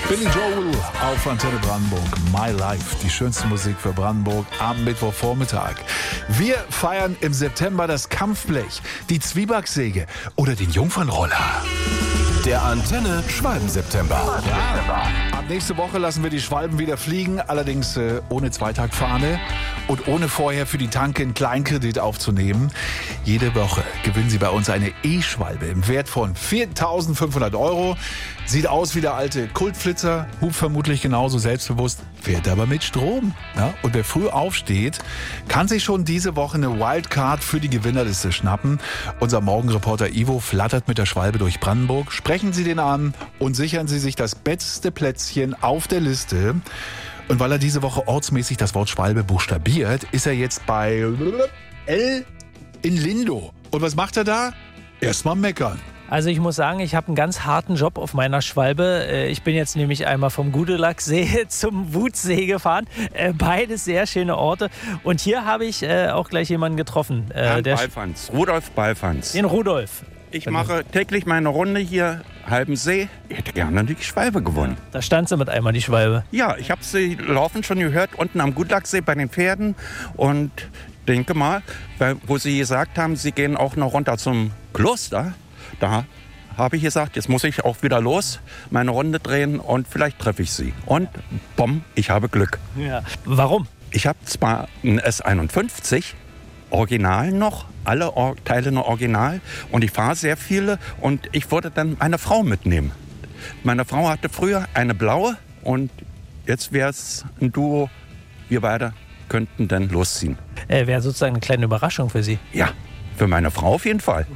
Billy Joel auf Antenne Brandenburg. My Life, die schönste Musik für Brandenburg am Mittwochvormittag. Wir feiern im September das Kampfblech, die Zwiebacksäge oder den Jungfernroller. Der Antenne Schwalben-September. Ab nächste Woche lassen wir die Schwalben wieder fliegen, allerdings ohne Zweitaktfahne und ohne vorher für die Tanke einen Kleinkredit aufzunehmen. Jede Woche gewinnen Sie bei uns eine E-Schwalbe im Wert von 4.500 €. Sieht aus wie der alte Kultflitzer, hupt vermutlich genauso selbstbewusst, fährt aber mit Strom. Ja? Und wer früh aufsteht, kann sich schon diese Woche eine Wildcard für die Gewinnerliste schnappen. Unser Morgenreporter Ivo flattert mit der Schwalbe durch Brandenburg. Sprechen Sie den an und sichern Sie sich das beste Plätzchen auf der Liste. Und weil er diese Woche ortsmäßig das Wort Schwalbe buchstabiert, ist er jetzt bei L in Lindo. Und was macht er da? Erstmal meckern. Also ich muss sagen, ich habe einen ganz harten Job auf meiner Schwalbe. Ich bin jetzt nämlich einmal vom Gudelacksee zum Wutsee gefahren. Beides sehr schöne Orte. Und hier habe ich auch gleich jemanden getroffen. Balfans, Rudolf Balfans. Den Rudolf. Ich mache täglich meine Runde hier, Halbensee. Ich hätte gerne die Schwalbe gewonnen. Da stand sie mit einmal, die Schwalbe. Ja, ich habe sie laufen schon gehört, unten am Gudelacksee bei den Pferden. Und denke mal, wo sie gesagt haben, sie gehen auch noch runter zum Kloster. Da habe ich gesagt, jetzt muss ich auch wieder los, meine Runde drehen und vielleicht treffe ich sie. Und bumm, ich habe Glück. Ja. Warum? Ich habe zwar ein S51, Original noch, alle Teile noch Original und ich fahre sehr viele und ich wollte dann eine Frau mitnehmen. Meine Frau hatte früher eine blaue und jetzt wäre es ein Duo, wir beide könnten dann losziehen. Wäre sozusagen eine kleine Überraschung für Sie. Ja. Für meine Frau auf jeden Fall.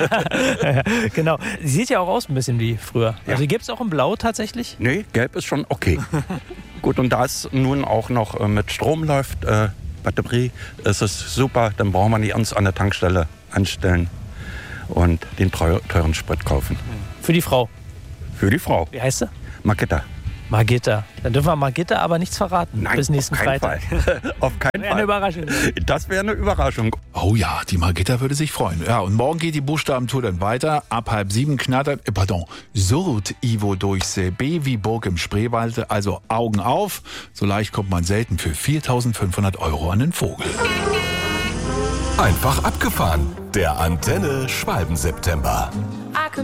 Genau. Sie sieht ja auch aus ein bisschen wie früher. Ja. Also gibt es auch in Blau tatsächlich? Nee, gelb ist schon okay. Gut, und da es nun auch noch mit Strom läuft, Batterie, ist es super. Dann brauchen wir nicht uns an der Tankstelle anstellen und den teuren Sprit kaufen. Für die Frau? Für die Frau. Wie heißt sie? Margitta. Margitta. Dann dürfen wir Margitta aber nichts verraten. Nein, bis nächsten auf keinen Freitag. Fall. Auf keinen Wäre eine Fall. Überraschung. Das wäre eine Überraschung. Oh ja, die Margitta würde sich freuen. Ja, und morgen geht die Buchstabentour dann weiter. Ab 6:30 knattert, surrt Ivo durchs B wie Burg im Spreewald. Also Augen auf. So leicht kommt man selten für 4.500 € an den Vogel. Einfach abgefahren. Der Antenne Schwalben-September.